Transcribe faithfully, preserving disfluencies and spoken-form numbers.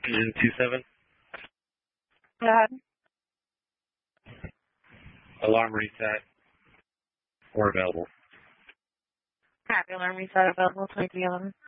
Engine two seven. Go ahead. Alarm reset. Or available. Happy alarm reset available twenty-three eleven.